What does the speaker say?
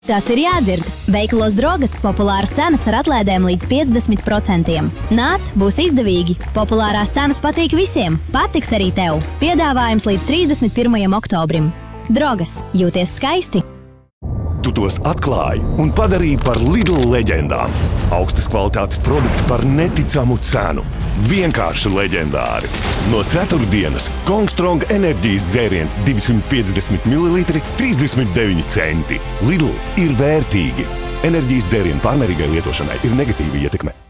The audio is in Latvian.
Tas ir jādzird. Veikalos Drogas populāras cenas ar atlaidēm līdz 50%. Nāc, būs izdevīgi. Populārās cenas patīk visiem. Patiks arī tev. Piedāvājums līdz 31. oktobrim. Drogas. Jūties skaisti. Tu tos atklāji un padarīji par Lidl leģendām. Augstas kvalitātes produkti par neticamu cenu. Vienkārši leģendāri. No ceturtdienas Kongstrong enerģijas dzēriens 250 ml 39 centi. Lidl ir vērtīgi. Enerģijas dzērienu pārmērīgai lietošanai ir negatīva ietekme.